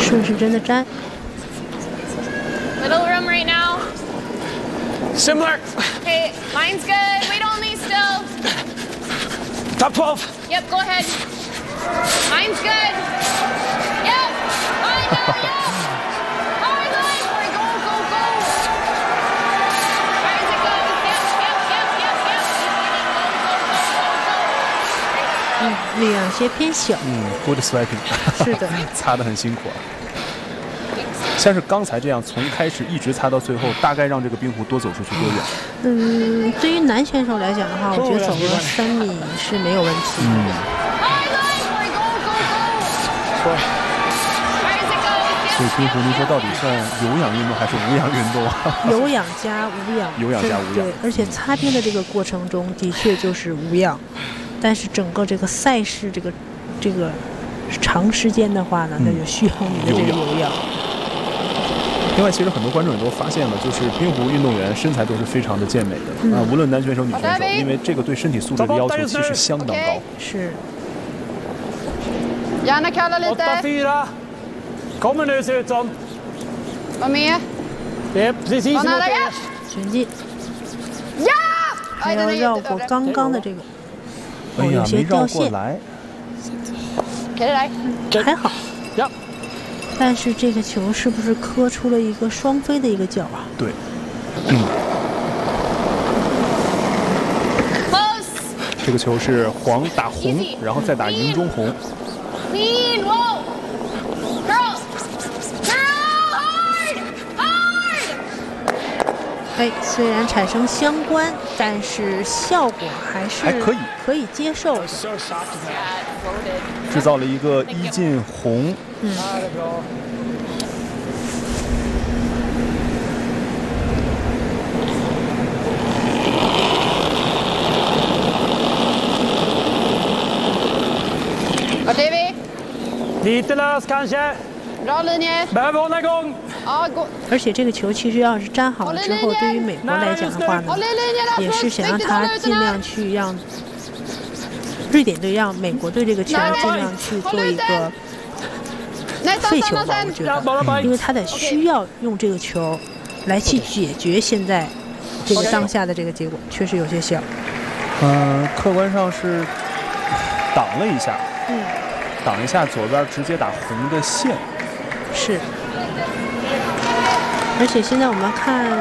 顺时针的粘。 Little room right now. Similar. Okay, mine's good. Wait on me still. Top 12. Yep, go ahead. Mine's good. Yep. Fine, yep. Alright, guys. Alright, go, go, go. Where does it go? Yep. Go. 力量些偏小。 good swiping。 是的， 擦得很辛苦啊。像是刚才这样，从开始一直擦到最后，大概让这个冰壶多走出去多远？ 对于男选手来讲的话，我觉得走个3米是没有问题。 所以冰壶，您说到底算有氧运动还是无氧运动啊？ 有氧加无氧。 有氧加无氧。 对，而且擦冰的这个过程中的确就是无氧，但是整个这个赛事这个长时间的话呢，那就需要你的这个有氧。 另外，其实很多观众也都发现了，就是冰壶运动员身材都是非常的健美的无论男选手、女选手，因为这个对身体素质的要求其实相当高。 是。 Gärna kalla lite. 8-4. Kommer nu ser ut som. Var med. Det är precis Var nära. 前进。 Ja! 还要绕过刚刚的这个， 哎呀， 有些掉线。 给来。 还好。但是这个球是不是磕出了一个双飞的一个角啊？ 对，这个球是黄打红，然后再打银中红。 Clean, whoa, girls, hard, hard. 哎，虽然产生相关，但是效果还可以接受的。 制造了一个一进红。 Vart är vi? Lite lös kanske. Bra linje. Behöver hålla igång. Ja, gå. 而且这个球其实要是粘好了之后，对于美国来讲的话呢，也是想让他尽量去让瑞典队让美国队这个球尽量去做一个废球吧，我觉得，因为他得需要用这个球来去解决现在这个当下的这个结果，确实有些小。 客观上是挡了一下，挡一下左边直接打红的线， 是。而且现在我们看。